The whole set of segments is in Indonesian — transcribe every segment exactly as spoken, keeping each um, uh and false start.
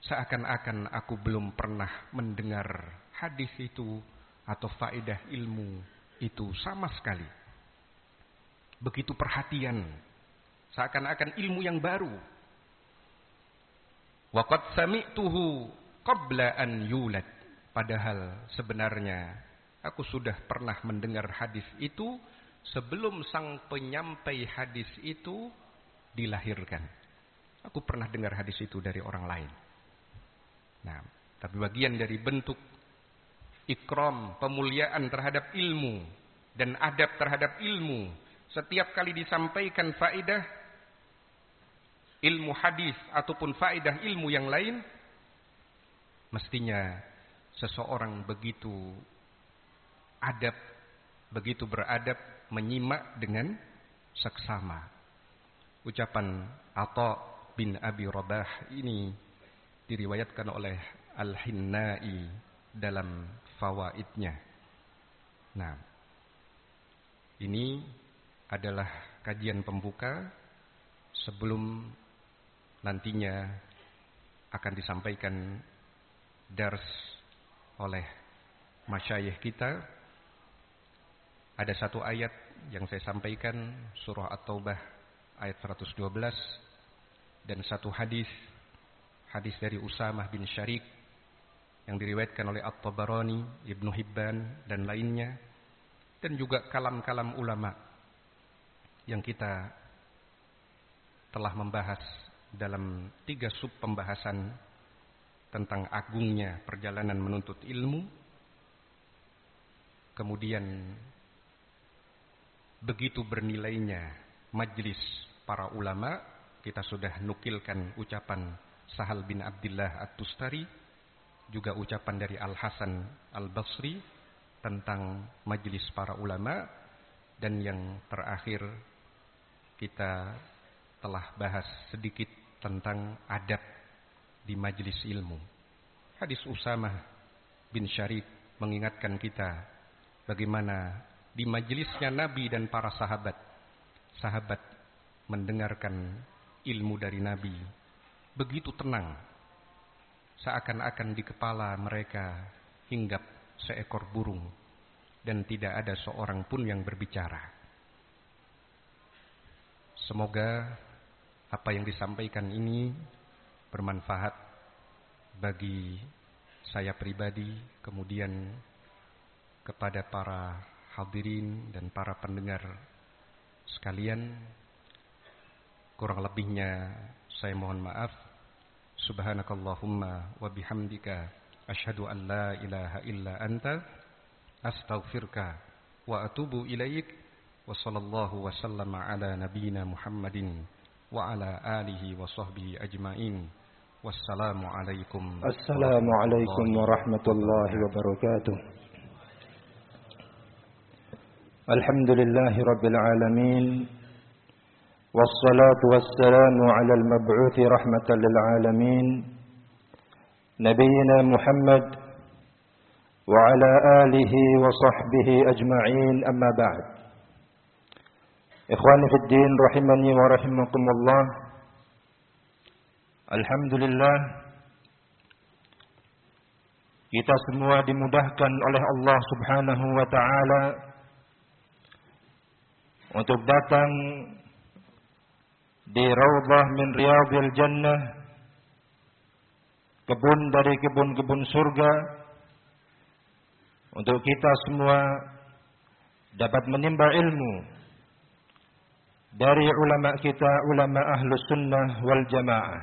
seakan-akan aku belum pernah mendengar hadis itu atau faedah ilmu itu sama sekali. Begitu perhatian, seakan-akan ilmu yang baru. Wa qad sami'tuhu qabla an yulad. Padahal sebenarnya aku sudah pernah mendengar hadis itu sebelum sang penyampai hadis itu dilahirkan. Aku pernah dengar hadis itu dari orang lain. Nah, tapi bagian dari bentuk ikram, pemuliaan terhadap ilmu dan adab terhadap ilmu, setiap kali disampaikan faedah ilmu hadis ataupun faedah ilmu yang lain, mestinya seseorang begitu adab, begitu beradab, menyimak dengan seksama. Ucapan Atha bin Abi Rabah ini diriwayatkan oleh Al-Hinnai dalam fawaidnya. Nah, ini adalah kajian pembuka sebelum nantinya akan disampaikan dars oleh masyayikh kita. Ada satu ayat yang saya sampaikan, surah At-Taubah ayat seratus dua belas, dan satu hadis hadis dari Usamah bin Syarik yang diriwayatkan oleh At-Tabarani, Ibnu Hibban dan lainnya, dan juga kalam-kalam ulama yang kita telah membahas dalam tiga sub pembahasan tentang agungnya perjalanan menuntut ilmu. Kemudian begitu bernilainya majlis para ulama. Kita sudah nukilkan ucapan Sahal bin Abdullah At-Tustari, juga ucapan dari Al-Hasan Al-Basri tentang majlis para ulama, dan yang terakhir kita telah bahas sedikit tentang adab di majlis ilmu. Hadis Usamah bin Syarik mengingatkan kita bagaimana di majlisnya Nabi dan para sahabat, sahabat mendengarkan ilmu dari Nabi begitu tenang, seakan-akan di kepala mereka hinggap seekor burung dan tidak ada seorang pun yang berbicara. Semoga apa yang disampaikan ini bermanfaat bagi saya pribadi, kemudian kepada para hadirin dan para pendengar sekalian. Kurang lebihnya saya mohon maaf. Subhanakallahumma wa bihamdika asyhadu an la ilaha illa anta astaghfiruka wa atubu ilaik. Wa sallallahu wa sallama ala nabiyyina Muhammadin wa ala alihi wa sahbihi ajmain. Wassalamu alaikum Assalamu alaikum warahmatullahi wabarakatuh. Alhamdulillahi rabbil alamin. والصلاة والسلام على المبعوث رحمة للعالمين نبينا محمد وعلى آله وصحبه أجمعين أما بعد. إخواني في الدين رحمني ورحمكم الله. Alhamdulillah, kita semua dimudahkan oleh Allah Subhanahu wa taala untuk datang di Raudhah min Riyadhil Jannah, kebun dari kebun-kebun surga, untuk kita semua dapat menimba ilmu dari ulama kita, ulama Ahlus Sunnah wal Jamaah.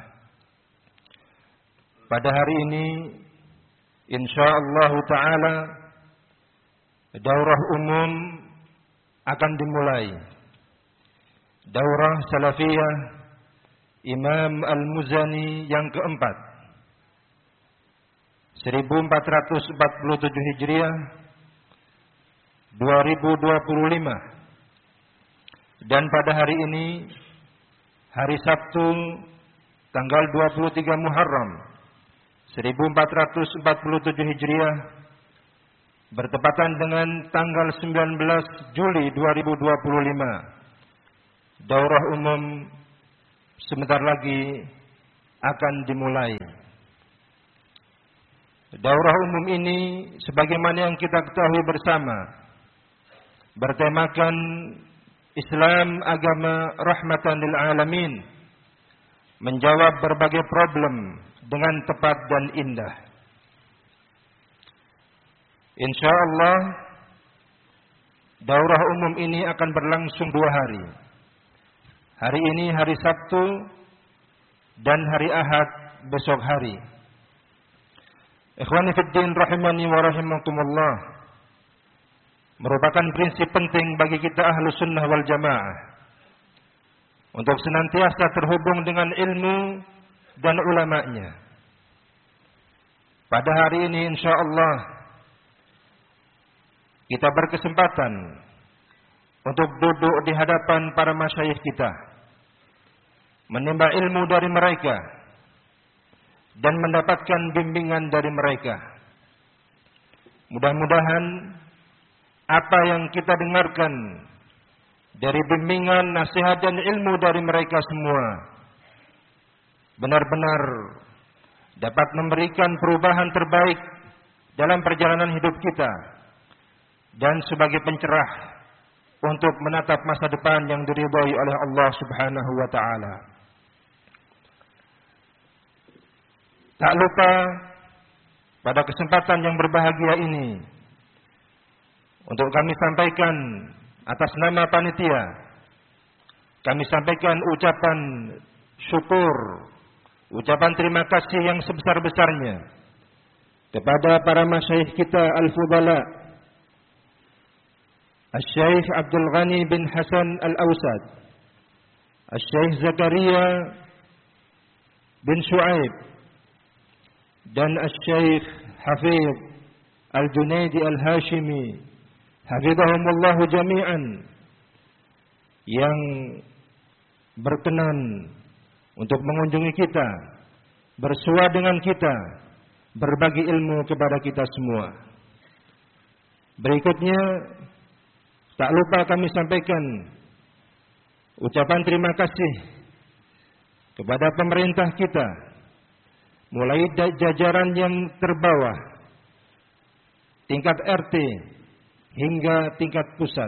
Pada hari ini insyaallah taala daurah umum akan dimulai. Daurah Salafiyah Imam Al-Muzani yang keempat, seribu empat ratus empat puluh tujuh Hijriah, dua ribu dua puluh lima. Dan pada hari ini, hari Sabtu, tanggal dua puluh tiga Muharram, seribu empat ratus empat puluh tujuh Hijriah, bertepatan dengan tanggal sembilan belas Juli dua ribu dua puluh lima. Daurah umum sebentar lagi akan dimulai. Daurah umum ini sebagaimana yang kita ketahui bersama bertemakan Islam agama rahmatan lil alamin, menjawab berbagai problem dengan tepat dan indah. Insyaallah daurah umum ini akan berlangsung dua hari. Hari ini hari Sabtu dan hari Ahad besok hari. Ikhwani fid din rahimani wa rahimakumullah, merupakan prinsip penting bagi kita ahlu sunnah wal jamaah untuk senantiasa terhubung dengan ilmu dan ulama'nya. Pada hari ini insyaallah kita berkesempatan untuk duduk di hadapan para masyayikh kita, menimba ilmu dari mereka dan mendapatkan bimbingan dari mereka. Mudah-mudahan apa yang kita dengarkan dari bimbingan, nasihat dan ilmu dari mereka semua benar-benar dapat memberikan perubahan terbaik dalam perjalanan hidup kita dan sebagai pencerah untuk menatap masa depan yang diridhai oleh Allah Subhanahu wa taala. Tak lupa pada kesempatan yang berbahagia ini untuk kami sampaikan atas nama panitia, kami sampaikan ucapan syukur, ucapan terima kasih yang sebesar-besarnya kepada para masyayikh kita al-fudala, Al-Syaikh Abdul Ghani bin Hasan Al-Awsad, Al-Syaikh Zakaria bin Shu'aib, dan Al-Syaikh Hafidh Al-Junaidi Al-Hashimi, hafizahumullahu jami'an, yang berkenan untuk mengunjungi kita, bersua dengan kita, berbagi ilmu kepada kita semua. Berikutnya tak lupa kami sampaikan ucapan terima kasih kepada pemerintah kita, mulai dari jajaran yang terbawah, tingkat R T hingga tingkat pusat.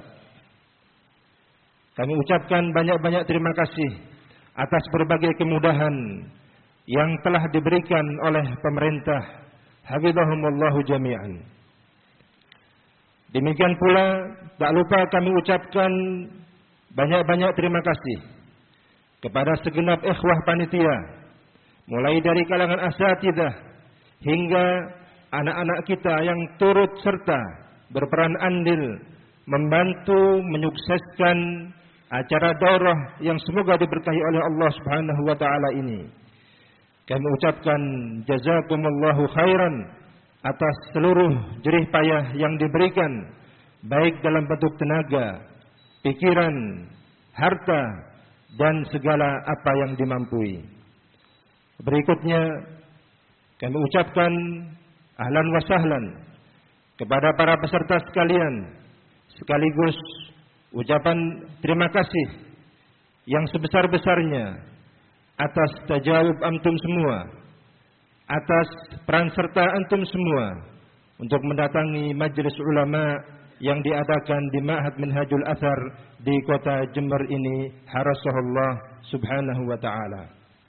Kami ucapkan banyak-banyak terima kasih atas berbagai kemudahan yang telah diberikan oleh pemerintah, hafizahumullahu jami'an. Demikian pula tak lupa kami ucapkan banyak-banyak terima kasih kepada segenap ikhwah panitia, mulai dari kalangan asatidzah hingga anak-anak kita yang turut serta berperan andil membantu menyukseskan acara daurah yang semoga diberkahi oleh Allah Subhanahu wa taala ini. Kami ucapkan jazakumullahu khairan atas seluruh jerih payah yang diberikan, baik dalam bentuk tenaga, pikiran, harta, dan segala apa yang dimampui. Berikutnya kami ucapkan ahlan wa sahlan kepada para peserta sekalian, sekaligus ucapan terima kasih yang sebesar-besarnya atas tajawub antum semua, atas peran serta antum semua untuk mendatangi majelis ulama yang diadakan di Ma'had Minhajul Athar di kota Jember ini, harasahullah subhanahu wa ta'ala.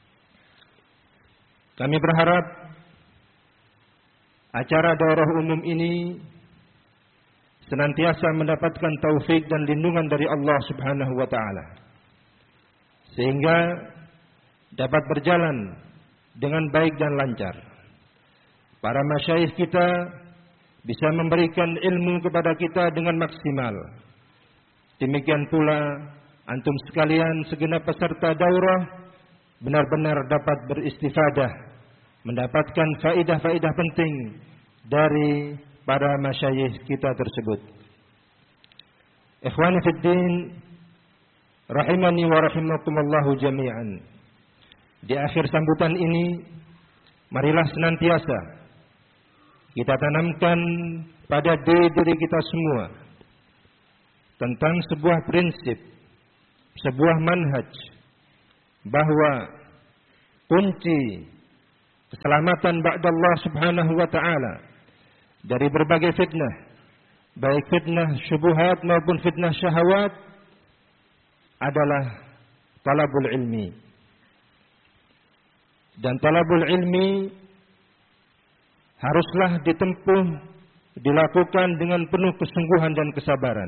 Kami berharap acara daurah umum ini senantiasa mendapatkan taufik dan lindungan dari Allah Subhanahu wa taala, sehingga dapat berjalan dengan baik dan lancar. Para masyayikh kita bisa memberikan ilmu kepada kita dengan maksimal. Demikian pula antum sekalian segenap peserta daurah benar-benar dapat beristifadah, mendapatkan faidah-faidah penting dari para masyayikh kita tersebut. Ikhwani fid din rahimani wa rahimakumullahu jami'an. Di akhir sambutan ini, marilah senantiasa kita tanamkan pada diri diri kita semua tentang sebuah prinsip, sebuah manhaj, bahwa kunci keselamatan ba'da Allah Subhanahu wa taala dari berbagai fitnah, baik fitnah syubhat maupun fitnah syahwat, adalah talabul ilmi. Dan talabul ilmi haruslah ditempuh, dilakukan dengan penuh kesungguhan dan kesabaran.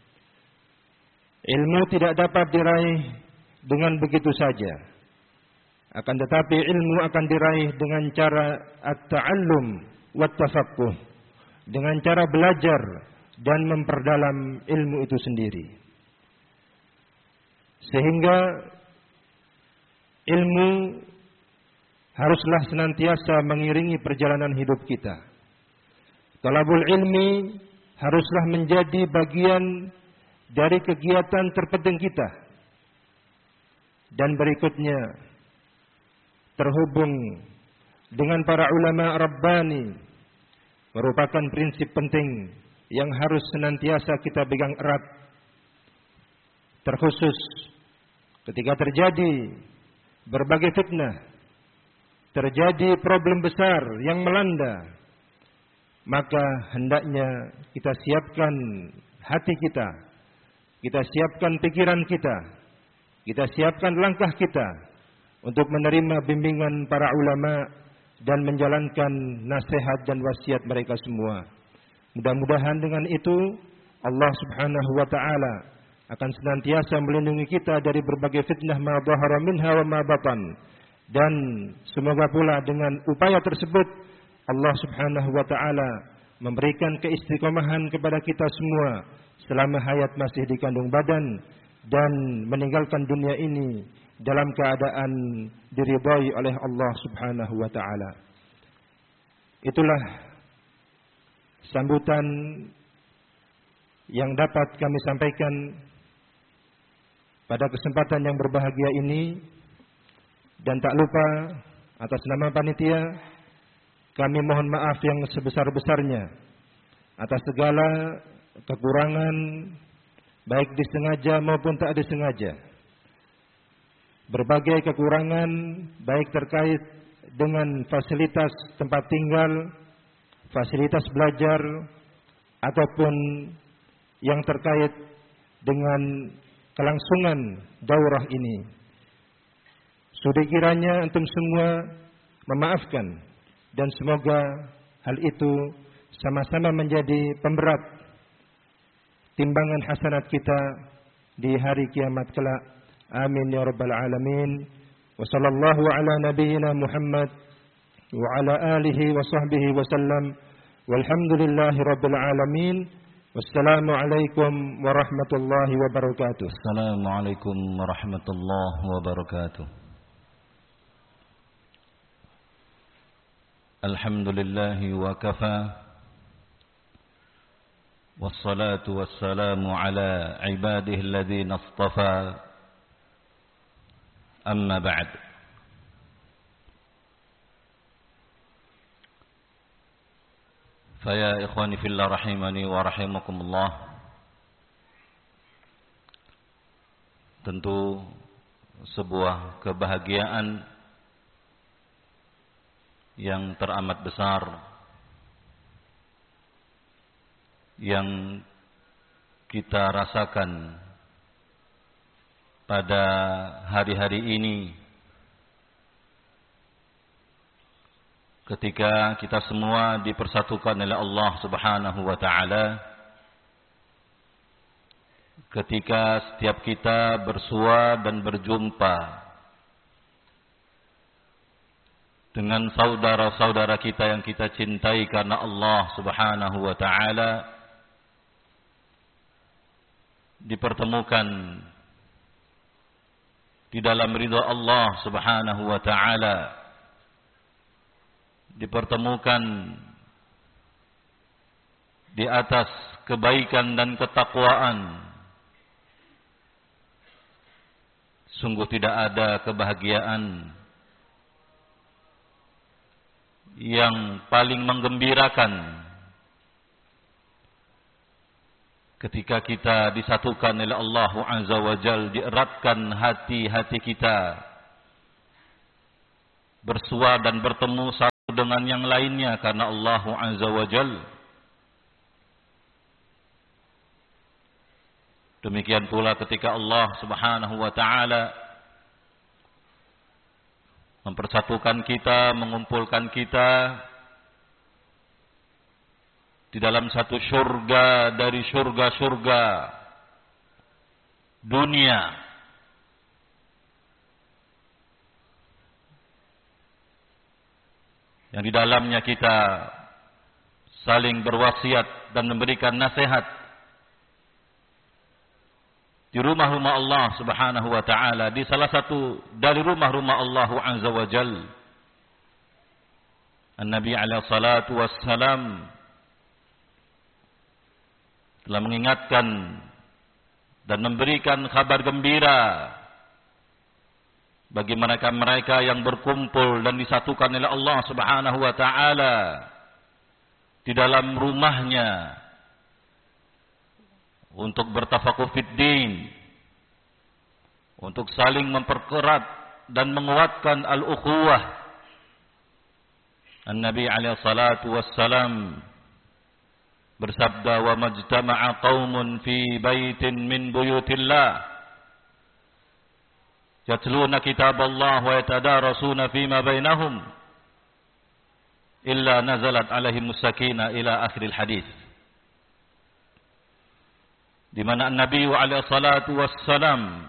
Ilmu tidak dapat diraih dengan begitu saja. Akan tetapi ilmu akan diraih dengan cara at-ta'allum wat-tafaqquh, dengan cara belajar dan memperdalam ilmu itu sendiri. Sehingga ilmu haruslah senantiasa mengiringi perjalanan hidup kita. Talabul ilmi haruslah menjadi bagian dari kegiatan terpenting kita. Dan berikutnya, terhubung dengan para ulama Rabbani merupakan prinsip penting yang harus senantiasa kita pegang erat. Terkhusus ketika terjadi berbagai fitnah, terjadi problem besar yang melanda, maka hendaknya kita siapkan hati kita, kita siapkan pikiran kita, kita siapkan langkah kita untuk menerima bimbingan para ulama dan menjalankan nasihat dan wasiat mereka semua. Mudah-mudahan dengan itu Allah Subhanahu wa taala akan senantiasa melindungi kita dari berbagai fitnah ma dhahara minha wa ma batan. Dan semoga pula dengan upaya tersebut Allah Subhanahu wa taala memberikan keistiqomahan kepada kita semua selama hayat masih di kandung badan dan meninggalkan dunia ini dalam keadaan diridhai oleh Allah Subhanahu wa taala. Itulah sambutan yang dapat kami sampaikan pada kesempatan yang berbahagia ini. Dan tak lupa atas nama panitia kami mohon maaf yang sebesar-besarnya atas segala kekurangan baik disengaja maupun tak disengaja. Berbagai kekurangan baik terkait dengan fasilitas tempat tinggal, fasilitas belajar, ataupun yang terkait dengan kelangsungan daurah ini. Sudah kiranya antum semua memaafkan dan semoga hal itu sama-sama menjadi pemberat timbangan hasanat kita di hari kiamat kelak. Amin ya rabbal alamin. Wa sallallahu ala nabiyyina Muhammad wa ala alihi wa sahbihi wa sallam. Walhamdulillahi rabbil alamin. Wassalamu alaikum warahmatullahi wabarakatuh. Assalamualaikum warahmatullahi wabarakatuh. Alhamdulillahi wa kafa. Wassalatu wassalamu ala ibadihi alladhina istafa. Amma ba'd. Faya ikhwani fillah rahimani wa rahimakumullah. Tentu sebuah kebahagiaan yang teramat besar yang kita rasakan pada hari-hari ini ketika kita semua dipersatukan oleh Allah Subhanahu wa taala, ketika setiap kita bersua dan berjumpa dengan saudara-saudara kita yang kita cintai karena Allah Subhanahu wa taala, dipertemukan di dalam ridha Allah Subhanahu wa taala, dipertemukan di atas kebaikan dan ketakwaan. Sungguh tidak ada kebahagiaan yang paling menggembirakan ketika kita disatukan oleh Allah Azza wa Jalla, dieratkan hati-hati kita bersua dan bertemu satu dengan yang lainnya karena Allah Azza wa Jalla. Demikian pula ketika Allah Subhanahu wa taala mempersatukan kita, mengumpulkan kita di dalam satu surga dari surga-surga dunia. Yang di dalamnya kita saling berwasiat dan memberikan nasihat. Di rumah-rumah Allah Subhanahu wa taala, di salah satu dari rumah-rumah Allah Azza wa Jalla. An-Nabi alaihi salatu wassalam telah mengingatkan dan memberikan kabar gembira bagi mereka-mereka yang berkumpul dan disatukan oleh Allah Subhanahu wa taala di dalam rumahnya untuk bertafakuh fid din, untuk saling memperkerat dan menguatkan al-ukhuwah. An-Nabi alaihi salatu wassalam bersabda, "Wa majtama'a qaumun fi baitin min buyutillah yatluna kitaballah wa yatadarasuna fima bainahum illa nazalat alaihimus sakinah ila akhiril hadis." Di mana Nabi alaihi salatu wassalam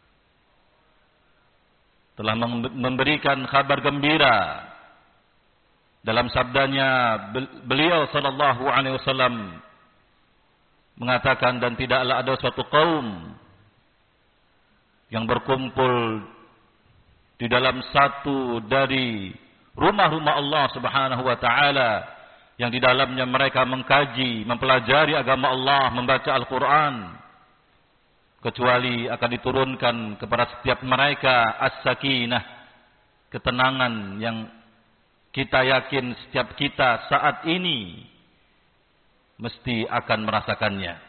telah memberikan kabar gembira dalam sabdanya, beliau sallallahu alaihi wasallam mengatakan, dan tidaklah ada suatu kaum yang berkumpul di dalam satu dari rumah-rumah Allah Subhanahu wa taala yang di dalamnya mereka mengkaji, mempelajari agama Allah, membaca Al-Quran, kecuali akan diturunkan kepada setiap mereka as-sakinah, ketenangan yang kita yakin setiap kita saat ini mesti akan merasakannya.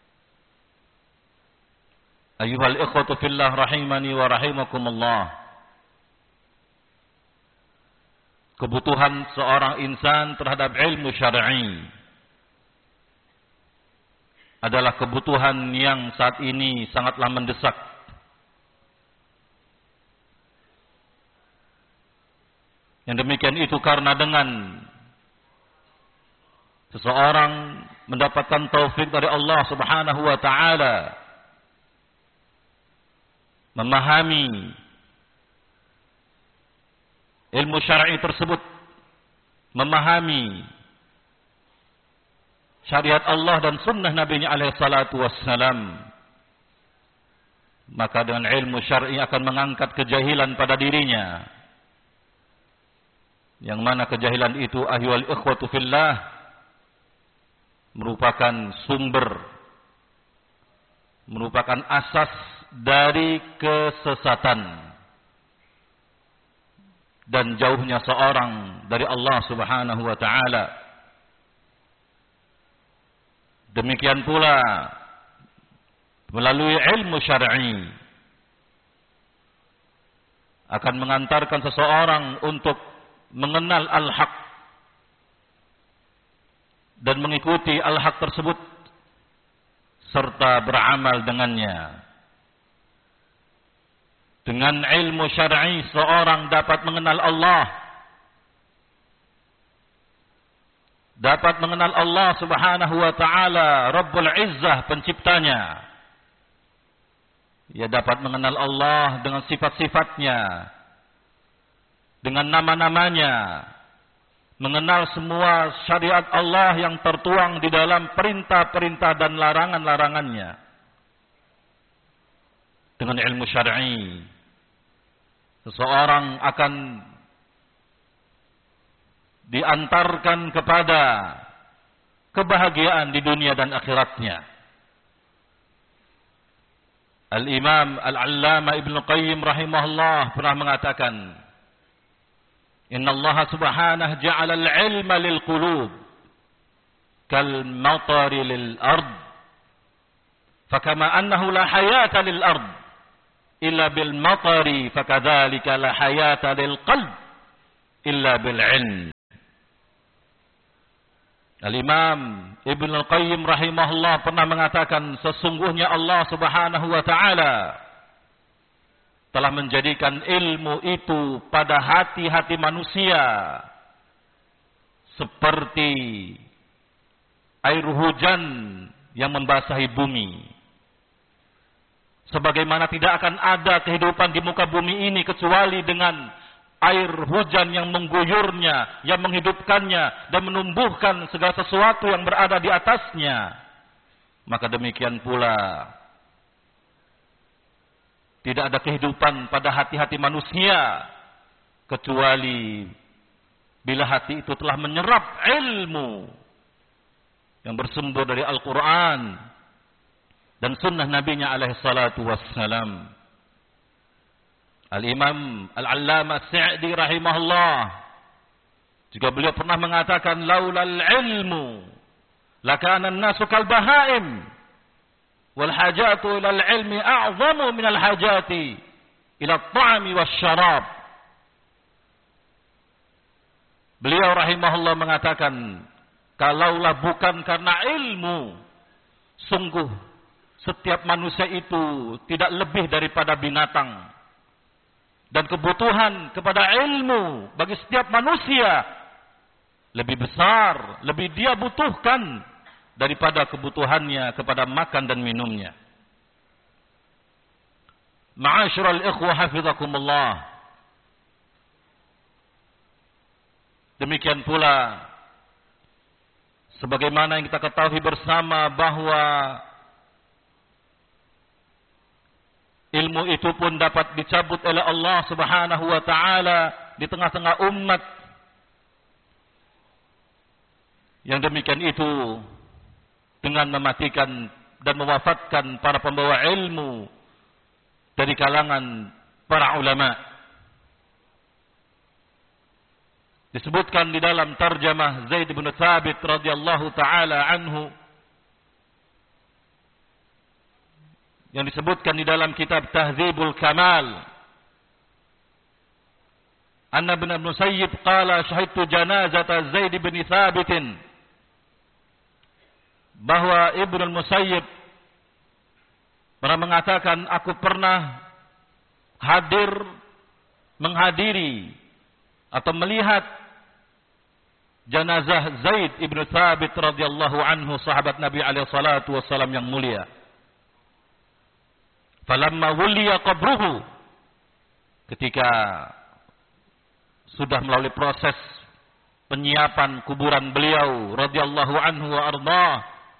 Ayyuhal ikhwatu fillah rahimani wa rahimakumullah. Kebutuhan seorang insan terhadap ilmu syar'i adalah kebutuhan yang saat ini sangatlah mendesak. Yang demikian itu karena dengan seseorang mendapatkan taufik dari Allah Subhanahu wa taala memahami ilmu syar'i tersebut, memahami syariat Allah dan sunnah Nabi-Nya alaihi salatu wassalam, maka dengan ilmu syar'i akan mengangkat kejahilan pada dirinya, yang mana kejahilan itu ayyuhal ikhwatu fillah merupakan sumber, merupakan asas dari kesesatan dan jauhnya seorang dari Allah Subhanahu wa taala. Demikian pula melalui ilmu syar'i akan mengantarkan seseorang untuk mengenal al-haq dan mengikuti al-haq tersebut serta beramal dengannya. Dengan ilmu syar'i seorang dapat mengenal Allah, dapat mengenal Allah Subhanahu wa taala, Rabbul Izzah, penciptanya. Ia dapat mengenal Allah dengan sifat-sifatnya, dengan nama-namanya, mengenal semua syariat Allah yang tertuang di dalam perintah-perintah dan larangan-larangannya. Dengan ilmu syar'i seseorang akan diantarkan kepada kebahagiaan di dunia dan akhiratnya. Al-Imam Al-Allama Ibnu Qayyim rahimahullah pernah mengatakan, "Inna Allah subhanahu ja'ala al-ilma lil qulub kal matari lil ard, fakama annahu la hayata lil ard illa bil matari fakadzalika la hayata lil qalb illa bil ilm. Al-Imam Ibn Al-Qayyim rahimahullah pernah mengatakan, sesungguhnya Allah Subhanahu wa taala telah menjadikan ilmu itu pada hati-hati manusia seperti air hujan yang membasahi bumi. Sebagaimana tidak akan ada kehidupan di muka bumi ini kecuali dengan air hujan yang mengguyurnya, yang menghidupkannya dan menumbuhkan segala sesuatu yang berada di atasnya. Maka demikian pula tidak ada kehidupan pada hati-hati manusia kecuali bila hati itu telah menyerap ilmu yang bersumber dari Al-Quran dan sunnah Nabi-Nya alaihi salatu wassalam. Al-Imam Al-Allamah As-Sa'di rahimahullah juga beliau pernah mengatakan, laulal ilmu lakana an-nasu kal bahaim wal hajatu ilal ilmi a'zamu minal hajati ila at-ta'ami wasyarab. Beliau rahimahullah mengatakan, kalaulah bukan karena ilmu, sungguh setiap manusia itu tidak lebih daripada binatang. Dan kebutuhan kepada ilmu bagi setiap manusia lebih besar, lebih dia butuhkan daripada kebutuhannya kepada makan dan minumnya. Ma'asyiral ikhwah hafizakumullah. Demikian pula sebagaimana yang kita ketahui bersama bahwa ilmu itu pun dapat dicabut oleh Allah Subhanahu wa taala di tengah-tengah umat. Yang demikian itu dengan mematikan dan mewafatkan para pembawa ilmu dari kalangan para ulama. Disebutkan di dalam tarjamah Zaid bin Thabit radhiyallahu taala anhu, yang disebutkan di dalam kitab Tahdzibul Kamal, anna ibn Musayyib qala syahidtu janazata Zaid bin Thabit, bahwa Ibnu Musayyib pernah mengatakan, aku pernah hadir menghadiri atau melihat jenazah Zaid ibn Thabit radhiyallahu anhu, sahabat Nabi alaihi salatu wassalam yang mulia. Falamma wuliya qabruhu, ketika sudah melalui proses penyiapan kuburan beliau radhiyallahu anhu wa ardhah,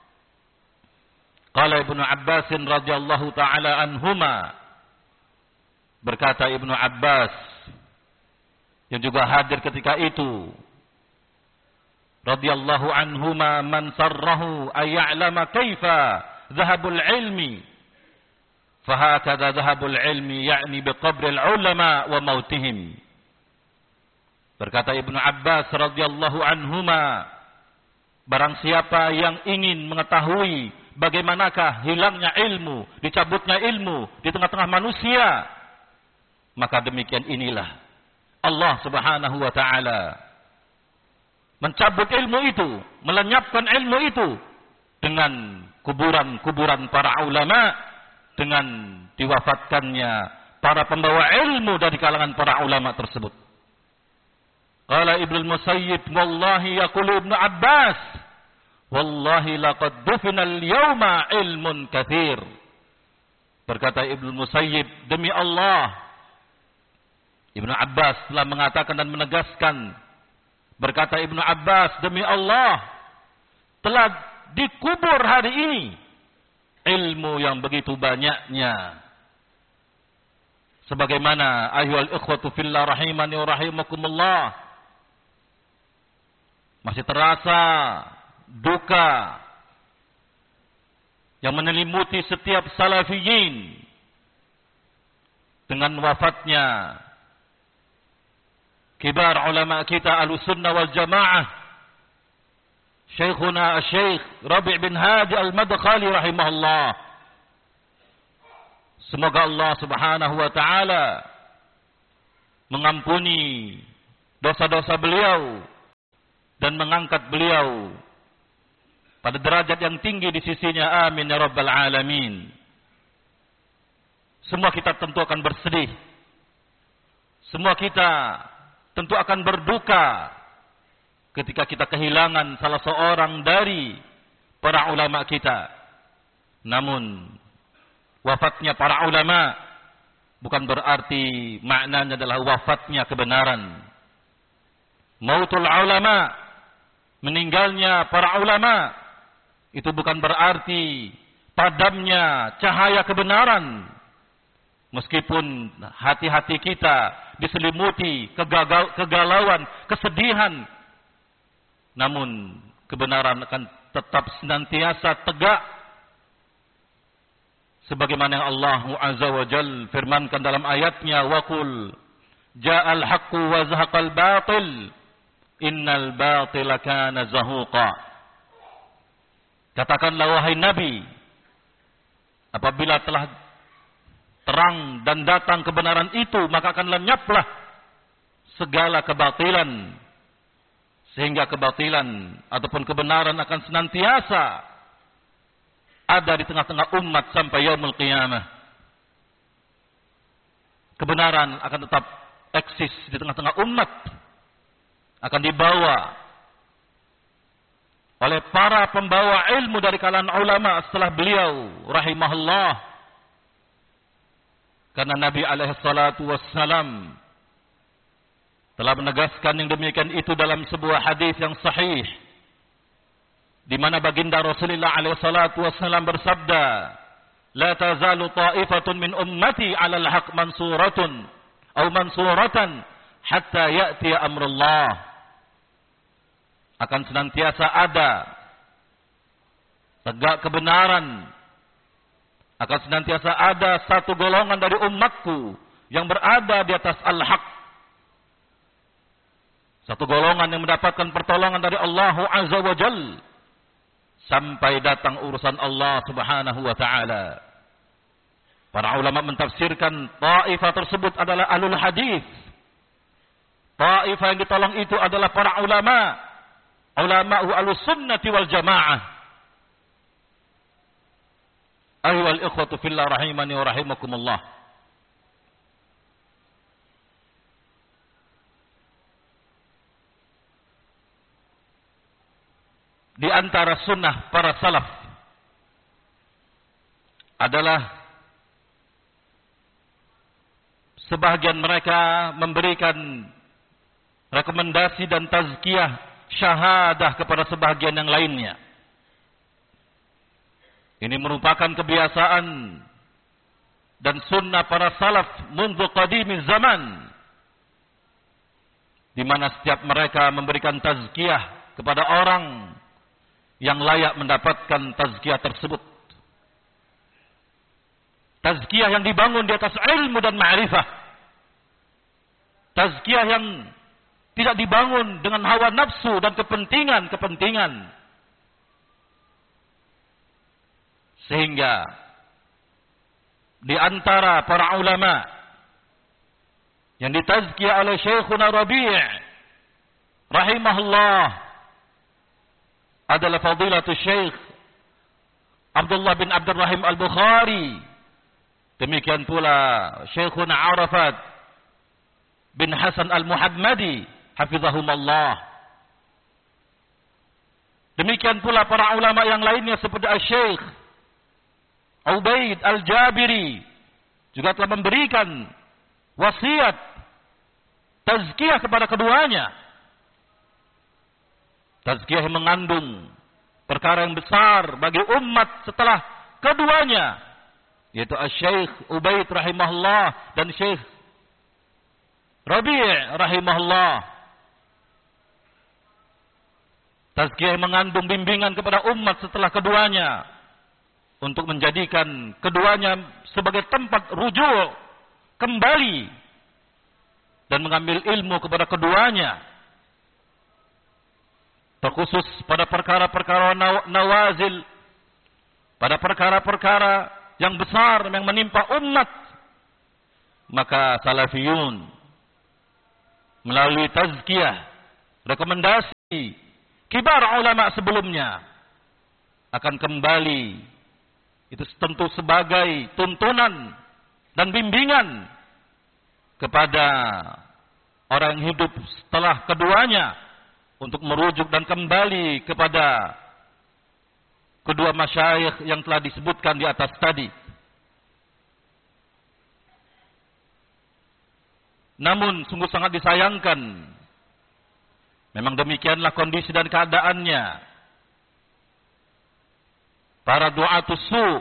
qala Ibnu Abbas radhiyallahu taala anhuma, berkata Ibnu Abbas yang juga hadir ketika itu radhiyallahu anhuma, man sarrahu ay ya'lama kaifa dhahabul ilmi fahakadha dhahabul ilmi ya'ni biqabril ulama wa mautihim. Berkata Ibnu Abbas radhiyallahu anhuma, barang siapa yang ingin mengetahui bagaimanakah hilangnya ilmu, dicabutnya ilmu di tengah-tengah manusia, maka demikian inilah Allah Subhanahu wa taala mencabut ilmu itu, melenyapkan ilmu itu dengan kuburan-kuburan para ulama, dengan diwafatkannya para pembawa ilmu dari kalangan para ulama tersebut. Qala Ibnu Musayyib, wallahi yaqulu Ibnu Abbas, wallahi laqad dufina al-yawma ilmun katsir. Berkata Ibnu Musayyib, demi Allah, Ibnu Abbas telah mengatakan dan menegaskan, berkata Ibnu Abbas, demi Allah, telah dikubur hari ini ilmu yang begitu banyaknya. Sebagaimana ayyuhal ikhwatu fillah rahimani wa rahimakumullah, masih terasa duka yang menyelimuti setiap salafiyin dengan wafatnya kibar ulama kita Ahlussunnah wal Jamaah, Syekhuna Syekh Rabi' bin Hadi Al-Madkhali rahimahullah. Semoga Allah Subhanahu wa taala mengampuni dosa-dosa beliau dan mengangkat beliau pada derajat yang tinggi di sisinya. Amin ya rabbal alamin. Semua kita tentu akan bersedih. Semua kita tentu akan berduka ketika kita kehilangan salah seorang dari para ulama kita. Namun wafatnya para ulama bukan berarti maknanya adalah wafatnya kebenaran. Mautul ulama, meninggalnya para ulama, itu bukan berarti padamnya cahaya kebenaran. Meskipun hati-hati kita diselimuti kegagal, kegalauan, kesedihan, namun kebenaran akan tetap senantiasa tegak. Sebagaimana yang Allah Azza wa Jal firmankan dalam ayatnya, wa qul ja'al haqqu wa zahaqal batil innal batila kana zahuqa. Katakanlah wahai Nabi, apabila telah terang dan datang kebenaran itu, maka akan lenyaplah segala kebatilan, sehingga kebatilan ataupun kebenaran akan senantiasa ada di tengah-tengah umat sampai yaumul qiyamah. Kebenaran akan tetap eksis di tengah-tengah umat, akan dibawa oleh para pembawa ilmu dari kalangan ulama setelah beliau rahimahullah. Karena Nabi alaihi salatu wassalam telah menegaskan yang demikian itu dalam sebuah hadis yang sahih, di mana baginda Rasulullah alaihi salatu wassalam bersabda, la tazalu ta'ifatun min ummati 'ala al-haq mansuratun atau mansuratan hatta ya'ti amrullah. Akan senantiasa ada tegak kebenaran, akan senantiasa ada satu golongan dari umatku yang berada di atas al-haq. Satu golongan yang mendapatkan pertolongan dari Allah Azza wa Jal sampai datang urusan Allah Subhanahu wa taala. Para ulama mentafsirkan taifah tersebut adalah ahlul hadis. Taifah yang ditolong itu adalah para ulama, ulama ahlus sunnati wal jamaah. Ayyuhal ikhwatu fillah rahimani wa rahimakumullah. Di antara sunnah para salaf adalah sebahagian mereka memberikan rekomendasi dan tazkiyah syahadah kepada sebahagian yang lainnya. Ini merupakan kebiasaan dan sunnah para salaf mundu qadimiz zaman, di mana setiap mereka memberikan tazkiyah kepada orang yang layak mendapatkan tazkiyah tersebut. Tazkiyah yang dibangun di atas ilmu dan ma'rifah. Tazkiyah yang tidak dibangun dengan hawa nafsu dan kepentingan-kepentingan. Sehingga di antara para ulama yang ditazkiyah oleh Syekhuna Rabi' rahimahullah adalah fadilatul Syekh Abdullah bin Abdurrahim Al-Bukhari. Demikian pula Syekhuna Arafat bin Hasan Al-Muhammadi hafizahumullah. Demikian pula para ulama yang lainnya seperti Syekh Ubaid Al-Jabiri juga telah memberikan wasiat tazkiyah kepada keduanya. Tazkiyah yang mengandung perkara yang besar bagi umat setelah keduanya, yaitu Syekh Ubaid rahimahullah dan Syekh Rabi' rahimahullah. Tazkiyah yang mengandung bimbingan kepada umat setelah keduanya, untuk menjadikan keduanya sebagai tempat rujuk kembali dan mengambil ilmu kepada keduanya, terkhusus pada perkara-perkara nawazil, pada perkara-perkara yang besar yang menimpa umat. Maka salafiyun melalui tazkiyah, rekomendasi kibar ulama sebelumnya akan kembali, itu tentu sebagai tuntunan dan bimbingan kepada orang yang hidup setelah keduanya untuk merujuk dan kembali kepada kedua masyayikh yang telah disebutkan di atas tadi. Namun sungguh sangat disayangkan, memang demikianlah kondisi dan keadaannya. Para du'atus su',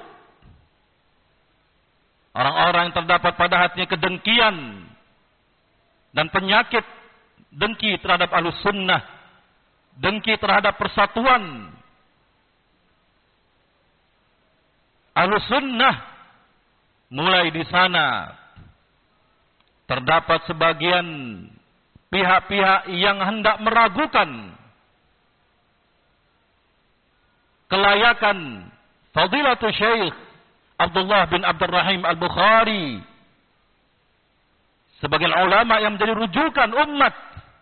orang-orang yang terdapat pada hatinya kedengkian dan penyakit dengki terhadap Ahlus Sunnah, dengki terhadap persatuan Ahlus Sunnah, mulai di sana terdapat sebagian pihak-pihak yang hendak meragukan kelayakan Fadilatul Syekh Abdullah bin Abdurrahim Al-Bukhari sebagai ulama yang menjadi rujukan umat,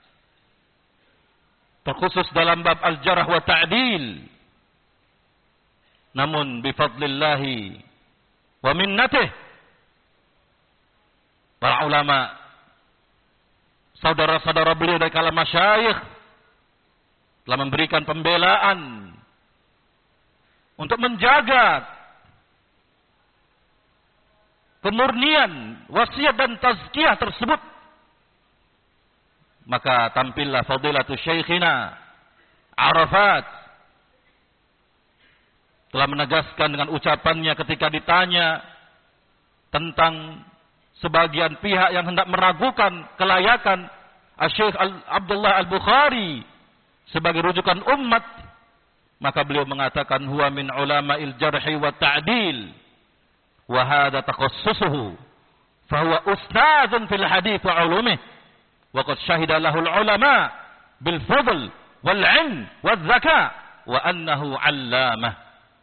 terkhusus dalam bab al-jarh wa ta'dil. Namun bifadlillahi wa minnatih, para ulama, saudara-saudara beliau dari kalangan masyayikh telah memberikan pembelaan untuk menjaga kemurnian wasiat dan tazkiyah tersebut. Maka tampillah Fadilatul Syekhina Arafat telah menegaskan dengan ucapannya ketika ditanya tentang sebagian pihak yang hendak meragukan kelayakan Syekh Abdullah Al-Bukhari sebagai rujukan umat, maka beliau mengatakan huwa min ulama'il jarhi wa ta'dil wa hadha takhassusuhu fa huwa ustadzun fil hadits wa ulumih wa qad syahida lahu al ulama bil fadl wal 'ilm wal zaka wa annahu 'allamah.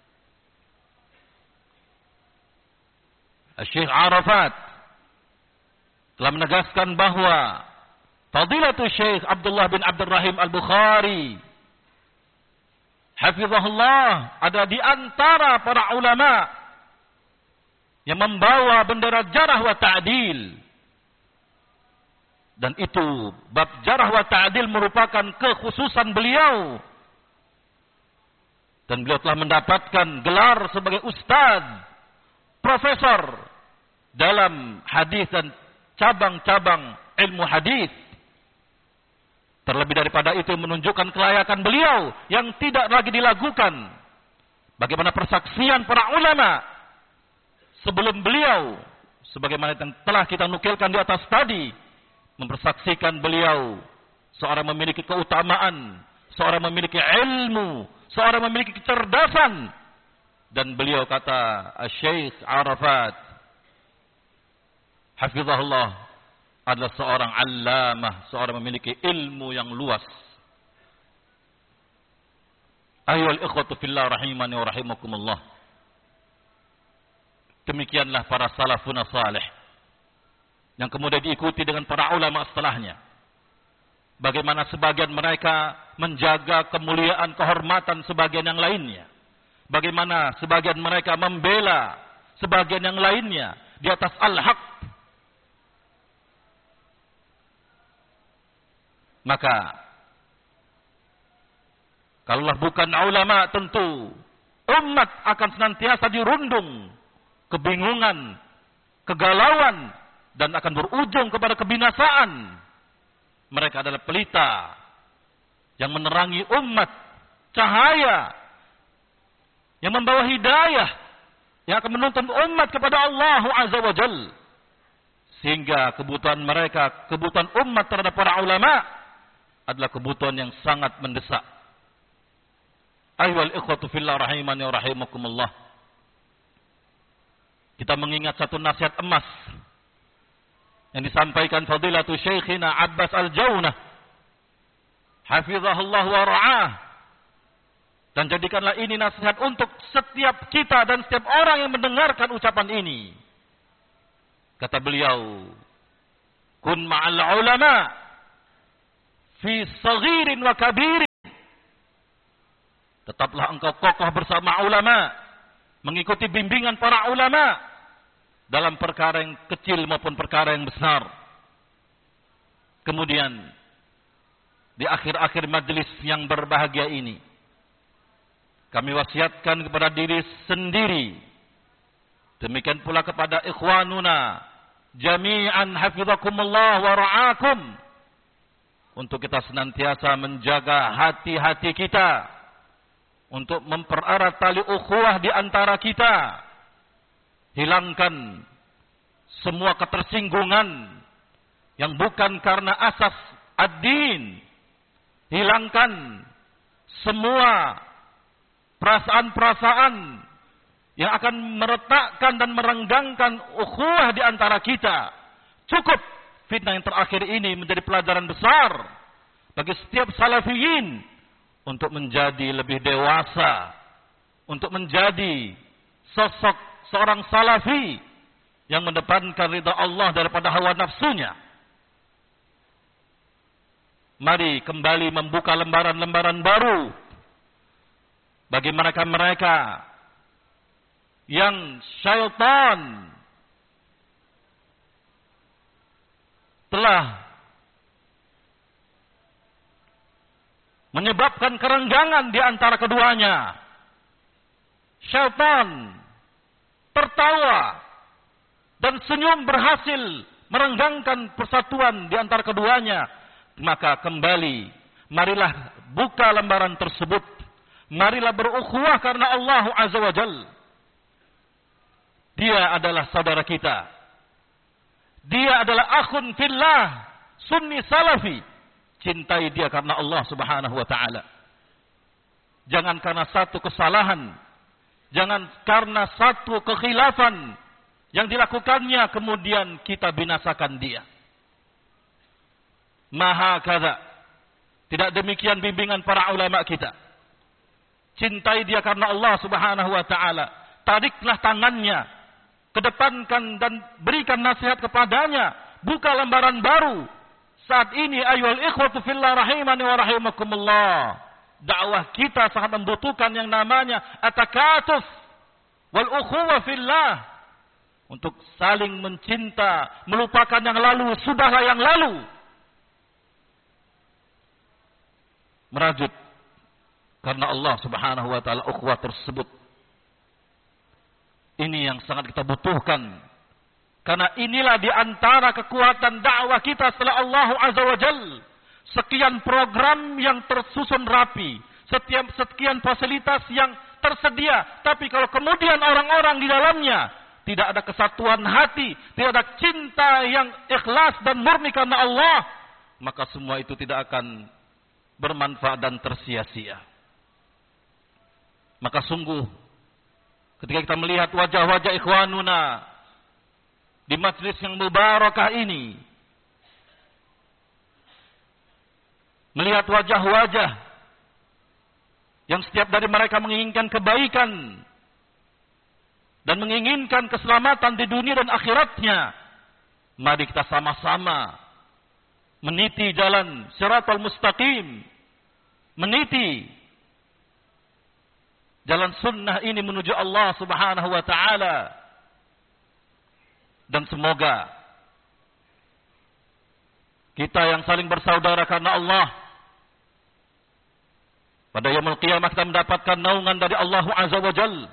Syekh Arafat telah menegaskan bahwa Fadilatul Syekh Abdullah bin Abdurrahim Al-Bukhari hafizahullah ada di antara para ulama yang membawa bendera jarh wa ta'dil. Dan itu bab jarh wa ta'dil merupakan kekhususan beliau. Dan beliau telah mendapatkan gelar sebagai ustaz, profesor dalam hadis dan cabang-cabang ilmu hadis. Terlebih daripada itu menunjukkan kelayakan beliau yang tidak lagi dilakukan. Bagaimana persaksian para ulama sebelum beliau, sebagaimana yang telah kita nukilkan di atas tadi, mempersaksikan beliau seorang memiliki keutamaan, seorang memiliki ilmu, seorang memiliki kecerdasan. Dan beliau kata Syekh Arafat hafizahullah adalah seorang allamah, seorang memiliki ilmu yang luas. Ayyuhal ikhwatu fillah rahimani wa rahimakumullah. Demikianlah para salafun salih yang kemudian diikuti dengan para ulama setelahnya. Bagaimana sebagian mereka menjaga kemuliaan, kehormatan sebagian yang lainnya. Bagaimana sebagian mereka membela sebagian yang lainnya di atas al-haq. Maka kalaulah bukan ulama, tentu umat akan senantiasa dirundung kebingungan, kegalauan, dan akan berujung kepada kebinasaan. Mereka adalah pelita yang menerangi umat, cahaya yang membawa hidayah, yang akan menuntun umat kepada Allah Azza wa Jalla. Sehingga kebutuhan mereka, kebutuhan umat terhadap para ulama adalah kebutuhan yang sangat mendesak. Ayyuhal ikhwatu fillah rahimani wa rahimakumullah. Kita mengingat satu nasihat emas yang disampaikan Fadilatul Syekhina Abbas Al-Jaunah hafizahullah wa ra'ah. Dan jadikanlah ini nasihat untuk setiap kita dan setiap orang yang mendengarkan ucapan ini. Kata beliau, kun ma'al ulama fi saghirin wa kabirin. Tetaplah engkau kokoh bersama ulama, mengikuti bimbingan para ulama dalam perkara yang kecil maupun perkara yang besar. Kemudian di akhir-akhir majlis yang berbahagia ini, kami wasiatkan kepada diri sendiri, demikian pula kepada ikhwanuna jami'an hafizakumullah wa ra'akum, untuk kita senantiasa menjaga hati-hati kita, untuk mempererat tali ukhuwah di antara kita, hilangkan semua ketersinggungan yang bukan karena asas ad-din, hilangkan semua perasaan-perasaan yang akan meretakkan dan merenggangkan ukhuwah di antara kita. Cukup fitnah yang terakhir ini menjadi pelajaran besar bagi setiap salafiyin untuk menjadi lebih dewasa, untuk menjadi sosok seorang salafi yang mendepankan ridha Allah daripada hawa nafsunya. Mari kembali membuka lembaran-lembaran baru bagi mereka-mereka yang syaitan telah menyebabkan kerenggangan di antara keduanya. Syaitan tertawa dan senyum berhasil merenggangkan persatuan di antara keduanya. Maka kembali, marilah buka lembaran tersebut. Marilah berukhuwah karena Allah Azza wa Jal. Dia adalah saudara kita. Dia adalah akhun fillah, sunni salafi. Cintai dia karena Allah Subhanahu wa ta'ala. Jangan karena satu kesalahan, jangan karena satu kekhilafan yang dilakukannya kemudian kita binasakan dia. Maha kada. Tidak demikian bimbingan para ulama kita. Cintai dia karena Allah Subhanahu wa ta'ala. Tariklah tangannya, kedepankan dan berikan nasihat kepadanya. Buka lembaran baru. Saat ini ayyuhal ikhwatu fillah rahimani wa rahimakumullah, dakwah kita sangat membutuhkan yang namanya at-takatuf wal ukhuwah fillah, untuk saling mencinta, melupakan yang lalu, sudahlah yang lalu. Merajut karena Allah Subhanahu wa ta'ala ukhuwah tersebut. Ini yang sangat kita butuhkan. Karena inilah di antara kekuatan dakwah kita setelah Allah Azza wa Jal. Sekian program yang tersusun rapi, setiap sekian fasilitas yang tersedia, tapi kalau kemudian orang-orang di dalamnya tidak ada kesatuan hati, tidak ada cinta yang ikhlas dan murni karena Allah, maka semua itu tidak akan bermanfaat dan tersia-sia. Maka sungguh ketika kita melihat wajah-wajah ikhwanuna di majlis yang mubarakah ini, melihat wajah-wajah yang setiap dari mereka menginginkan kebaikan dan menginginkan keselamatan di dunia dan akhiratnya, mari kita sama-sama meniti jalan siratal mustaqim, meniti jalan sunnah ini menuju Allah Subhanahu wa ta'ala. Dan semoga kita yang saling bersaudara karena Allah, pada yaumul qiyamah kita mendapatkan naungan dari Allah Azza wa Jal.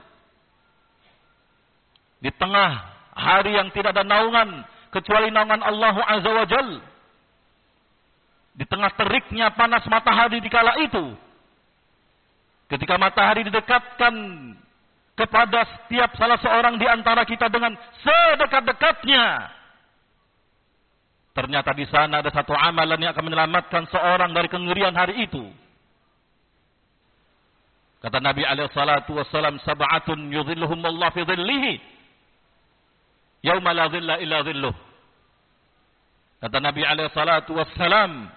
Di tengah hari yang tidak ada naungan kecuali naungan Allah Azza wa Jal. Di tengah teriknya panas matahari di kala itu, ketika matahari didekatkan kepada setiap salah seorang di antara kita dengan sedekat-dekatnya, ternyata di sana ada satu amalan yang akan menyelamatkan seorang dari kengerian hari itu. Kata Nabi alaihi salatu wassalam, sab'atun yudhilluhumullah fi dhillihi yauma la dhilla illa dhilluh. Kata Nabi alaihi salatu wassalam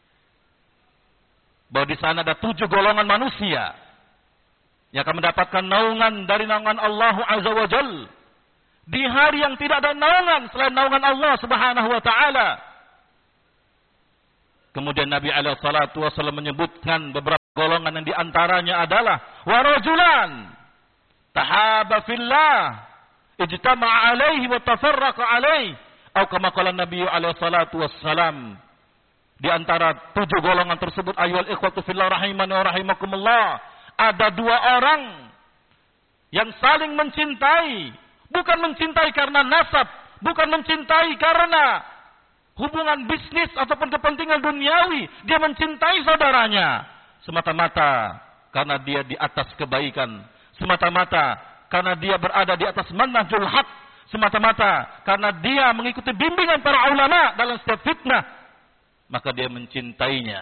bahwa di sana ada tujuh golongan manusia yang akan mendapatkan naungan dari naungan Allah Azza wa Jal di hari yang tidak ada naungan selain naungan Allah Subhanahu wa ta'ala. Kemudian Nabi alaihi salatu wasallam menyebutkan beberapa golongan yang diantaranya adalah warajulan tahaba fillah ijtama'a alaihi wa tafarraqa alaihi atau kama qala Nabi alaihi salatu wassalam. Di antara tujuh golongan tersebut ayyuhal ikhwatu fillah rahimani wa rahimakumullah, ada dua orang yang saling mencintai, bukan mencintai karena nasab, bukan mencintai karena hubungan bisnis ataupun kepentingan duniawi. Dia mencintai saudaranya semata-mata karena dia di atas kebaikan, semata-mata karena dia berada di atas manhajul haq, semata-mata karena dia mengikuti bimbingan para ulama dalam setiap fitnah, maka dia mencintainya.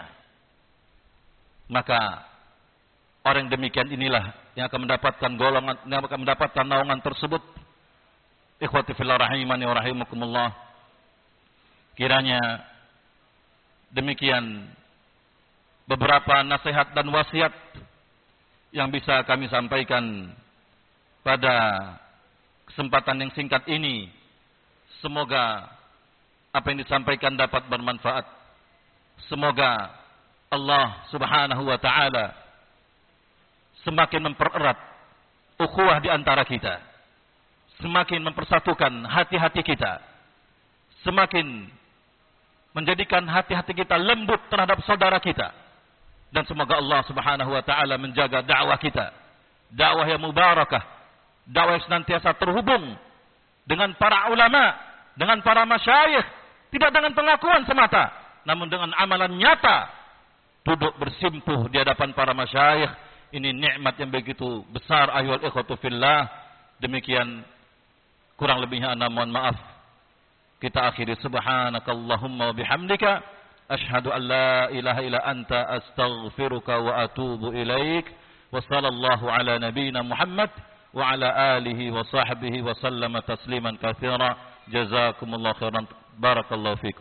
Maka orang demikian inilah yang akan mendapatkan golongan, yang akan mendapatkan naungan tersebut. Ikhwati fillah rahimani wa rahimakumullah. Kiranya demikian beberapa nasihat dan wasiat yang bisa kami sampaikan pada kesempatan yang singkat ini. Semoga apa yang disampaikan dapat bermanfaat. Semoga Allah Subhanahu wa taala semakin mempererat ukhuwah di antara kita, semakin mempersatukan hati-hati kita, semakin menjadikan hati-hati kita lembut terhadap saudara kita, dan semoga Allah Subhanahu wa taala menjaga dakwah kita, dakwah yang mubarakah, dakwah yang senantiasa terhubung dengan para ulama, dengan para masyayikh, tidak dengan pengakuan semata, namun dengan amalan nyata, duduk bersimpuh di hadapan para masyayikh. Ini nikmat yang begitu besar ayyuhal ikhwatu fillah. Demikian kurang lebihnya ana mohon maaf. Kita akhiri subhanakallahumma wa bihamdika asyhadu an la ilaha illa anta astaghfiruka wa atubu ilaik. Wa sallallahu ala nabiyyina Muhammad wa ala alihi wa sahbihi wa sallama tasliman katsira. Jazakumullahu khairan. Barakallahu fikum.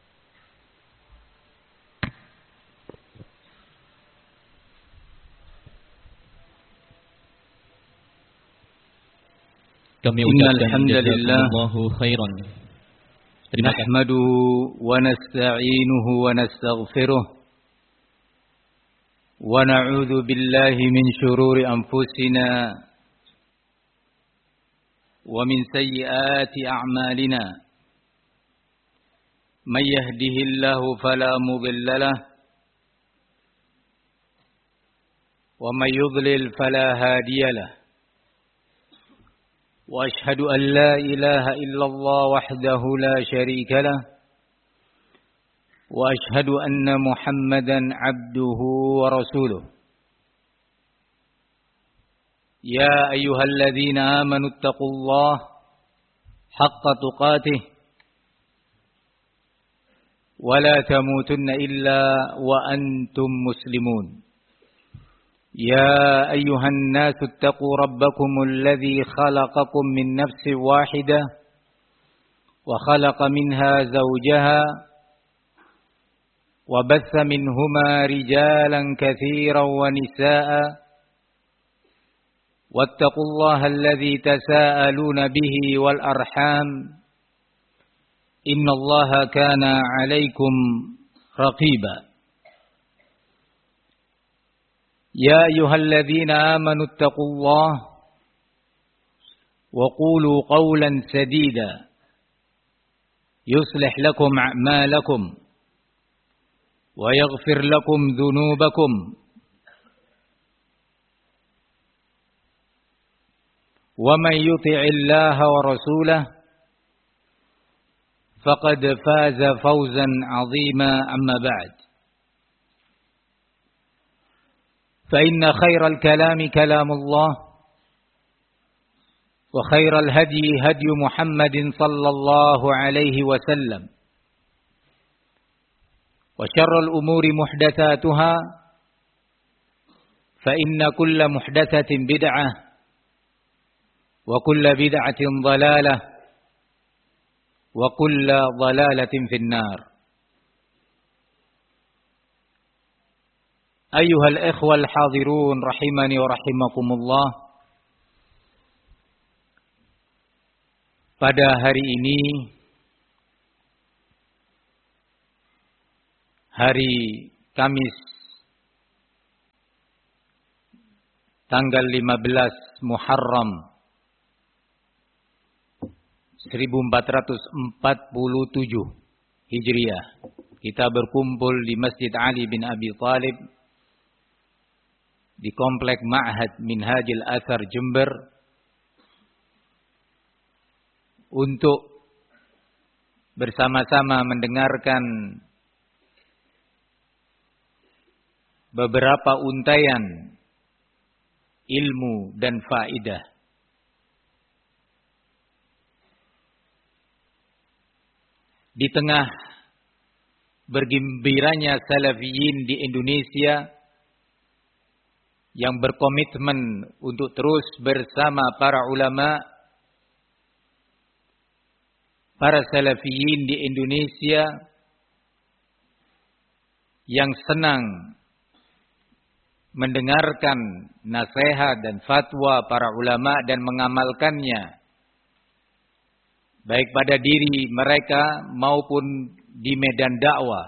Kami ucapkan jazakumullahu khairan. Nahmaduhu wa nasta'inuhu wa nastaghfiruh wa na'udzu billahi min shururi anfusina wa min sayyiati a'malina. Man yahdihillahu fala mudilla lahu wa man yudlil fala hadiya lahu. وأشهد أن لا إله إلا الله وحده لا شريك له وأشهد أن محمدا عبده ورسوله. يا أيها الذين آمنوا اتقوا الله حق تقاته ولا تموتن إلا وأنتم مسلمون. يا أيها الناس اتقوا ربكم الذي خلقكم من نفس واحدة وخلق منها زوجها وبث منهما رجالا كثيرا ونساء واتقوا الله الذي تساءلون به والأرحام إن الله كان عليكم رقيبا. يا أيها الذين آمنوا اتقوا الله وقولوا قولا سديدا يصلح لكم أعمالكم ويغفر لكم ذنوبكم ومن يطع الله ورسوله فقد فاز فوزا عظيما. أما بعد، فإن خير الكلام كلام الله وخير الهدي هدي محمد صلى الله عليه وسلم وشر الأمور محدثاتها فإن كل محدثة بدعة وكل بدعة ضلالة وكل ضلالة في النار. أيها الإخوة الحاضرون رحمني ورحمكم الله. Pada hari ini, hari Kamis tanggal lima belas Muharram seribu empat ratus empat puluh tujuh Hijriah. Kita berkumpul di Masjid Ali bin Abi Thalib di Komplek Ma'had Minhajil Athar Jember untuk bersama-sama mendengarkan beberapa untaian ilmu dan faidah. Di tengah bergembiranya salafiyin di Indonesia yang berkomitmen untuk terus bersama para ulama, para salafiyin di Indonesia yang senang mendengarkan nasihat dan fatwa para ulama dan mengamalkannya baik pada diri mereka maupun di medan dakwah.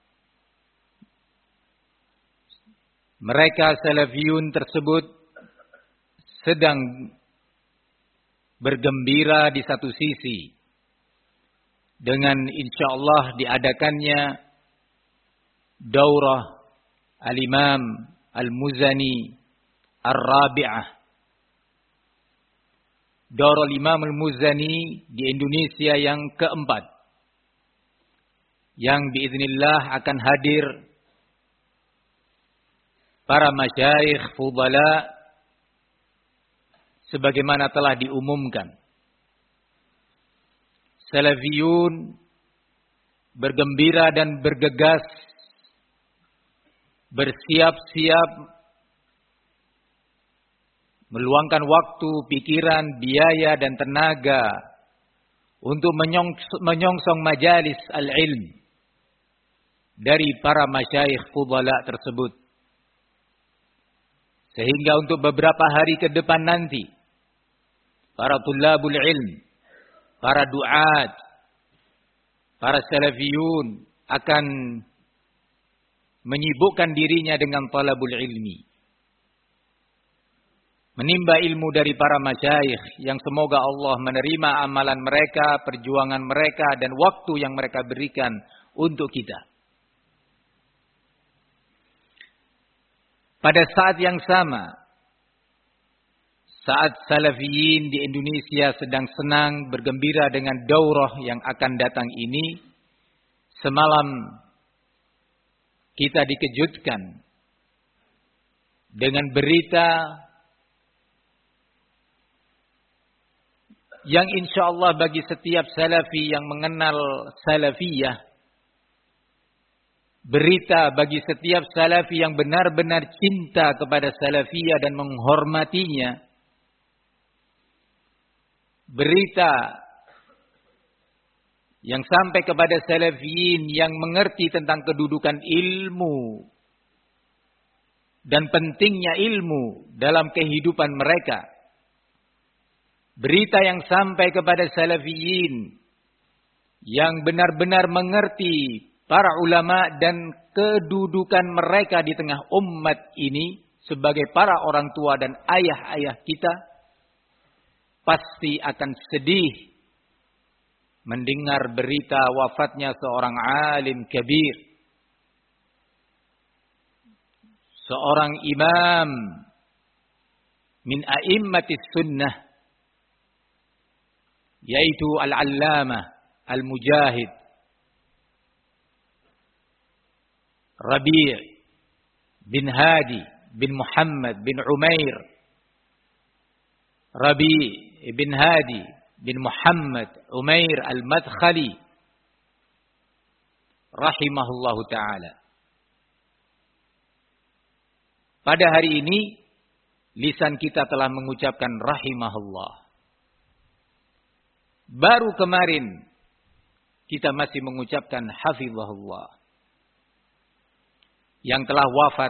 Mereka salafiyun tersebut sedang bergembira di satu sisi dengan insyaallah diadakannya daurah Al-Imam Al-Muzani Ar-Rabi'ah. Daurah Imam Al-Muzani di Indonesia yang keempat, yang biiznillah akan hadir para masyayikh fudala sebagaimana telah diumumkan. Salafiyun bergembira dan bergegas, bersiap-siap meluangkan waktu, pikiran, biaya dan tenaga untuk menyongsong majalis al-ilm dari para masyayikh fudala tersebut. Sehingga untuk beberapa hari ke depan nanti para tulabul ilm, para duat, para salafiyun akan menyibukkan dirinya dengan talabul ilmi, menimba ilmu dari para masyayikh yang semoga Allah menerima amalan mereka, perjuangan mereka dan waktu yang mereka berikan untuk kita. Pada saat yang sama, saat salafiyin di Indonesia sedang senang bergembira dengan daurah yang akan datang ini, semalam kita dikejutkan dengan berita yang insyaallah bagi setiap salafi yang mengenal salafiyah, berita bagi setiap salafi yang benar-benar cinta kepada salafiyah dan menghormatinya, berita yang sampai kepada salafiyin yang mengerti tentang kedudukan ilmu dan pentingnya ilmu dalam kehidupan mereka. Berita yang sampai kepada salafiyin yang benar-benar mengerti para ulama dan kedudukan mereka di tengah umat ini sebagai para orang tua dan ayah-ayah kita, pasti akan sedih mendengar berita wafatnya seorang alim kabir, seorang imam min a'immatis sunnah, yaitu al-allamah al-mujahid Rabi' bin Hadi bin Muhammad bin Umair, Rabi' bin Hadi bin Muhammad Umair al-Madkhali rahimahullahu ta'ala. Pada hari ini lisan kita telah mengucapkan rahimahullah. Baru kemarin kita masih mengucapkan hafizahullah, yang telah wafat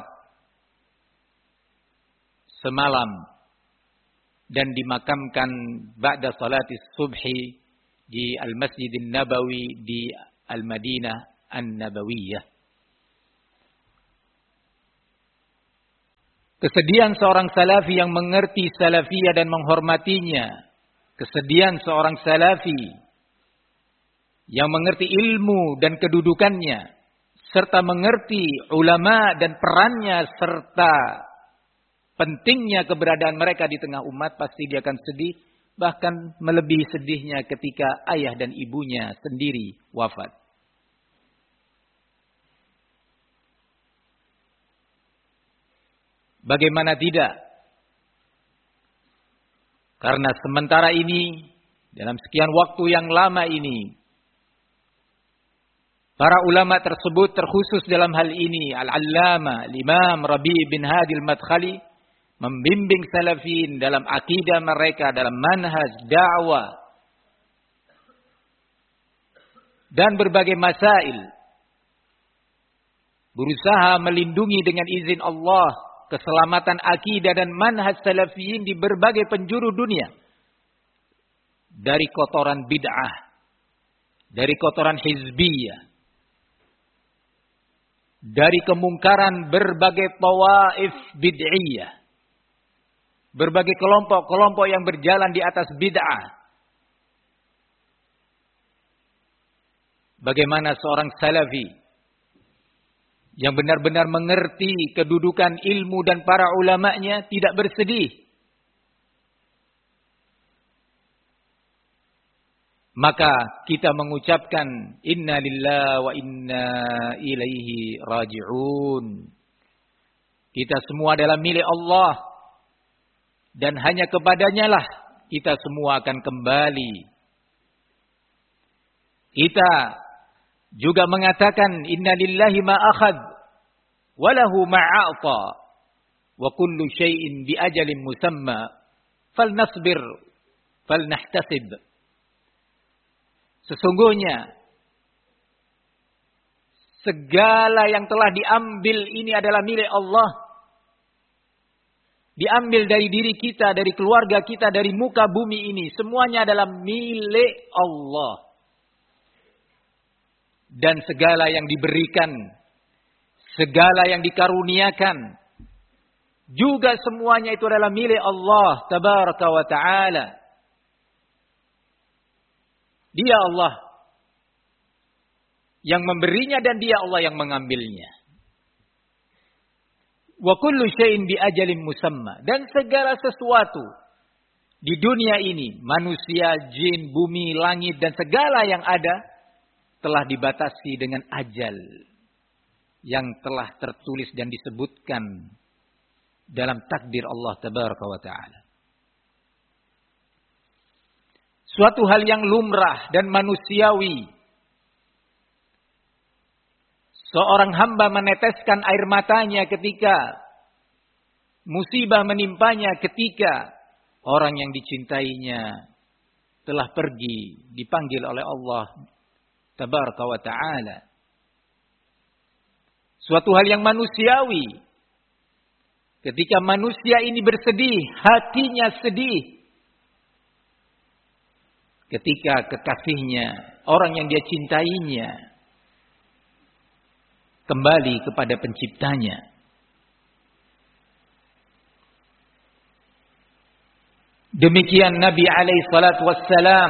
semalam dan dimakamkan ba'da salatis subhi di Al-Masjidin Nabawi di Al-Madinah An-Nabawiyah. Kesedihan seorang salafi yang mengerti salafiyah dan menghormatinya. Kesedihan seorang salafi yang mengerti ilmu dan kedudukannya. Serta mengerti ulama dan perannya. Serta pentingnya keberadaan mereka di tengah umat. Pasti dia akan sedih. Bahkan melebihi sedihnya ketika ayah dan ibunya sendiri wafat. Bagaimana tidak? Karena sementara ini, dalam sekian waktu yang lama ini, para ulama tersebut terkhusus dalam hal ini, Al-Allama, Imam Rabi' bin Hadi Al-Madkhali, membimbing salafin dalam akidah mereka, dalam manhaj, dakwah, dan berbagai masail. Berusaha melindungi dengan izin Allah keselamatan akidah dan manhaj salafiyin di berbagai penjuru dunia. Dari kotoran bid'ah. Dari kotoran hizbiyah. Dari kemungkaran berbagai tawaif bid'iyah. Berbagai kelompok-kelompok yang berjalan di atas bid'ah. Bagaimana seorang salafi yang benar-benar mengerti kedudukan ilmu dan para ulamanya tidak bersedih. Maka kita mengucapkan inna lillahi wa inna ilaihi raji'un. Kita semua adalah milik Allah. Dan hanya kepadanya lah kita semua akan kembali. Kita juga mengatakan inna lillahi ma akhad wa lahu ma a'ta wa kullu syai'in bi ajalin musamma falnasbir falnahtasib. Sesungguhnya segala yang telah diambil ini adalah milik Allah. Diambil dari diri kita, dari keluarga kita, dari muka bumi ini, semuanya adalah milik Allah. Dan segala yang diberikan, segala yang dikaruniakan, juga semuanya itu adalah milik Allah tabaraka wa ta'ala. Dia Allah yang memberinya dan dia Allah yang mengambilnya. Wa kullu syai'in bi ajalin musamma. Dan segala sesuatu di dunia ini, manusia, jin, bumi, langit dan segala yang ada telah dibatasi dengan ajal yang telah tertulis dan disebutkan dalam takdir Allah tabaraka wa ta'ala. Suatu hal yang lumrah dan manusiawi. Seorang hamba meneteskan air matanya ketika musibah menimpanya, ketika orang yang dicintainya telah pergi, dipanggil oleh Allah tabaraka wa ta'ala. Suatu hal yang manusiawi. Ketika manusia ini bersedih, hatinya sedih. Ketika kekasihnya, orang yang dia cintainya, kembali kepada penciptanya. Demikian Nabi alaihi salatu wassalam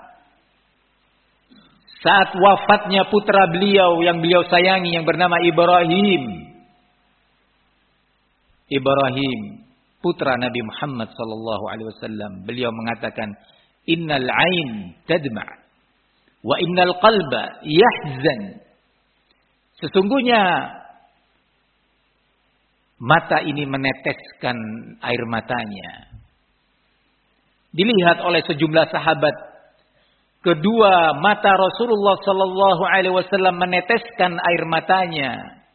saat wafatnya putra beliau yang beliau sayangi yang bernama Ibrahim. Ibrahim, putra Nabi Muhammad sallallahu alaihi wasallam, beliau mengatakan, "Innal 'ain tadma' wa innal qalba yahzan." Sesungguhnya mata ini meneteskan air matanya. Dilihat oleh sejumlah sahabat, kedua mata Rasulullah sallallahu alaihi wasallam meneteskan air matanya.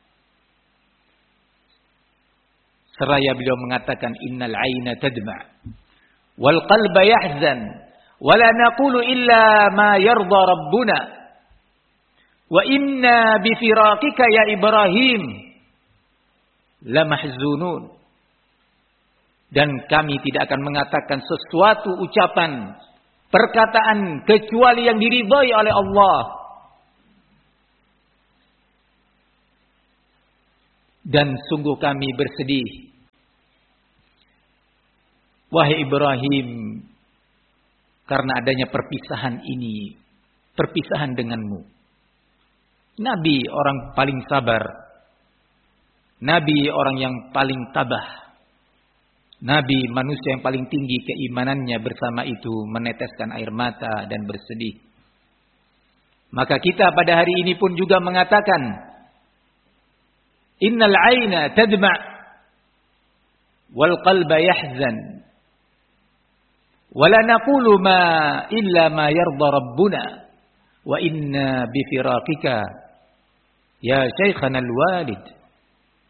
Seraya beliau mengatakan innal 'aina tadma' wal qalba yahzan wa la naqulu illa ma yarda rabbuna wa inna bi firaqika ya Ibrahim la mahzunun. Dan kami tidak akan mengatakan sesuatu ucapan, perkataan kecuali yang diridhai oleh Allah. Dan sungguh kami bersedih wahai Ibrahim, karena adanya perpisahan ini, perpisahan denganmu. Nabi orang paling sabar. Nabi orang yang paling tabah. Nabi manusia yang paling tinggi keimanannya, bersama itu meneteskan air mata dan bersedih. Maka kita pada hari ini pun juga mengatakan, innal aina tadma' wal qalba yahzan wa la naqulu ma illa ma yarda rabbuna wa inna bi firaqika ya shaykhana al walid